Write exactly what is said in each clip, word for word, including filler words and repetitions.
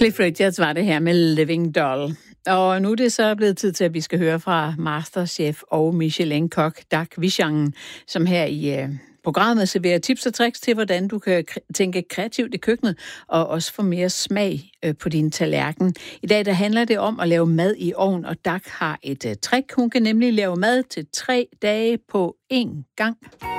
Cliff Richards var det her med Living Doll. Og nu er det så blevet tid til, at vi skal høre fra Masterchef og Michelin-kok Dag Wichangen, som her i øh, programmet serverer tips og tricks til, hvordan du kan k- tænke kreativt i køkkenet og også få mere smag øh, på din tallerken. I dag der handler det om at lave mad i ovn, og Dag har et øh, trick. Hun kan nemlig lave mad til tre dage på én gang.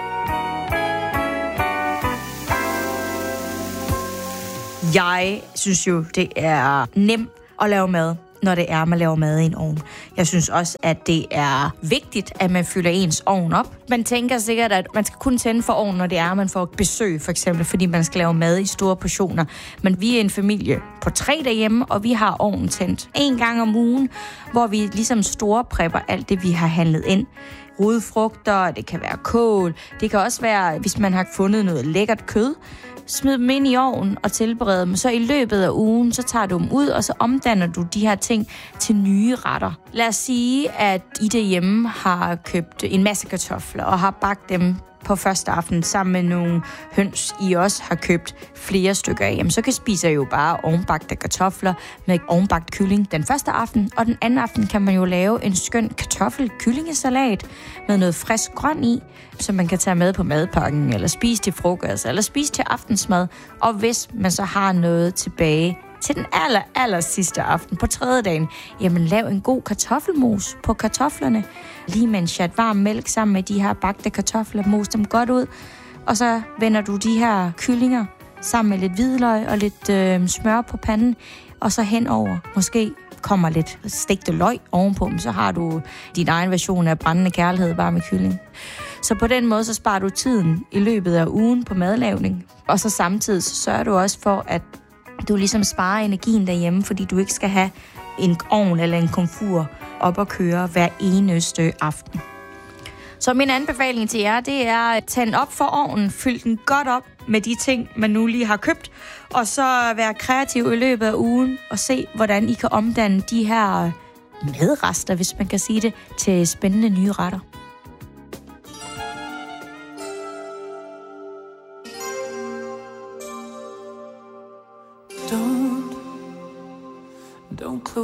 Jeg synes jo, det er nemt at lave mad, når det er, man laver mad i en ovn. Jeg synes også, at det er vigtigt, at man fylder ens ovn op. Man tænker sikkert, at man skal kun tænde for ovnen, når det er, man får besøg, for eksempel, fordi man skal lave mad i store portioner. Men vi er en familie på tre derhjemme, og vi har ovnen tændt en gang om ugen, hvor vi ligesom storprepper alt det, vi har handlet ind. Rodfrugter, det kan være kål, det kan også være, hvis man har fundet noget lækkert kød, smid dem ind i ovnen og tilberede dem. Så i løbet af ugen, så tager du dem ud, og så omdanner du de her ting til nye retter. Lad os sige, at I derhjemme har købt en masse kartofler og har bagt dem på første aften sammen med nogle høns, I også har købt flere stykker af. Jamen, så kan spiser jo bare ovenbagte kartofler med ovenbagt kylling den første aften, og den anden aften kan man jo lave en skøn kartoffel-kyllingesalat med noget frisk grønt i, som man kan tage med på madpakken, eller spise til frokost, eller spise til aftensmad. Og hvis man så har noget tilbage til den aller, aller sidste aften på tredje dagen, jamen lav en god kartoffelmos på kartoflerne. Lige med en chat varm mælk sammen med de her bagte kartofler, mos dem godt ud. Og så vender du de her kyllinger sammen med lidt hvidløg og lidt øh, smør på panden. Og så henover, måske kommer lidt stegte løg ovenpå dem, så har du din egen version af brændende kærlighed bare med kylling. Så på den måde, så sparer du tiden i løbet af ugen på madlavning. Og så samtidig så sørger du også for, at du ligesom sparer energien derhjemme, fordi du ikke skal have en ovn eller en komfur op at køre hver eneste aften. Så min anbefaling til jer, det er at tænde op for ovnen, fyld den godt op med de ting, man nu lige har købt, og så være kreativ i løbet af ugen og se, hvordan I kan omdanne de her madrester, hvis man kan sige det, til spændende nye retter. Don't, don't close